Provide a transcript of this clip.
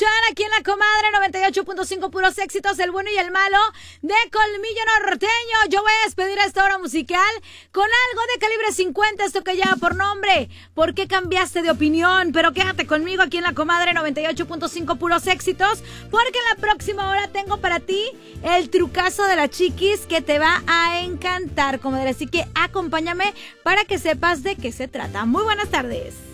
escuchar aquí en La Comadre 98.5 puros éxitos, el bueno y el malo de Colmillo Norteño. Yo voy a despedir a esta hora musical con algo de Calibre 50, esto que lleva por nombre ¿Por qué cambiaste de opinión? Pero quédate conmigo aquí en La Comadre 98.5 puros éxitos, porque en la próxima hora tengo para ti el trucazo de la Chiquis que te va a encantar, comadre. Así que acompáñame para que sepas de qué se trata. Muy buenas tardes.